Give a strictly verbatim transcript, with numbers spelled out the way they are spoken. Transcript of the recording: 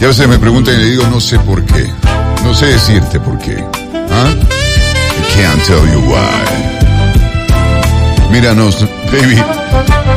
Y a veces me preguntan y le digo, no sé por qué. No sé decirte por qué. ¿Ah? I can't tell you why. Míranos, baby.